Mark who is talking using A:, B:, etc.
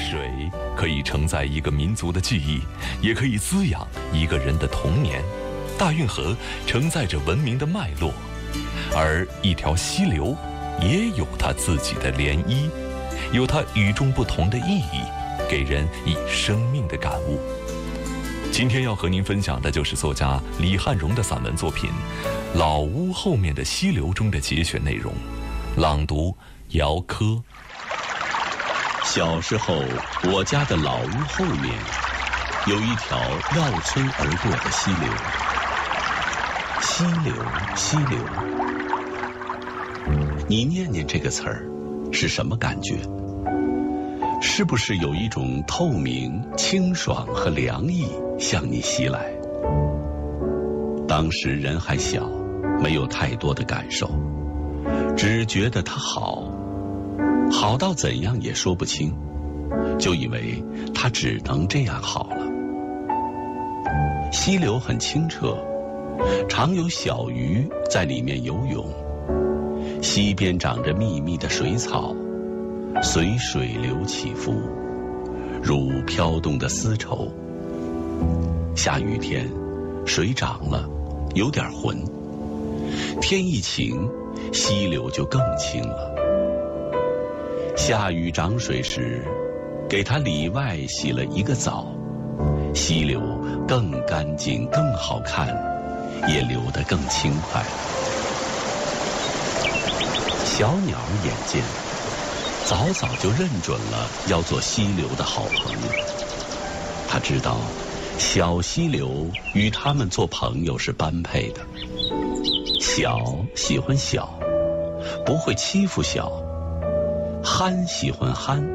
A: 水可以承载一个民族的记忆，也可以滋养一个人的童年。大运河承载着文明的脉络，而一条溪流也有它自己的涟漪，有它与众不同的意义，给人以生命的感悟。今天要和您分享的就是作家李汉荣的散文作品《老屋后面的溪流》中的节选内容，朗读姚科。
B: 小时候，我家的老屋后面有一条绕村而过的溪流。溪流，溪流，你念念这个词儿，是什么感觉？是不是有一种透明、清爽和凉意向你袭来？当时人还小，没有太多的感受，只觉得它好，好到怎样也说不清，就以为它只能这样好了。溪流很清澈，常有小鱼在里面游泳，溪边长着密密的水草，随水流起伏，如飘动的丝绸。下雨天，水涨了，有点浑，天一晴，溪流就更清了。下雨涨水时，给它里外洗了一个澡，溪流更干净更好看，也流得更轻快了。小鸟眼尖，早早就认准了要做溪流的好朋友。他知道小溪流与他们做朋友是般配的。小喜欢小，不会欺负小；憨喜欢憨，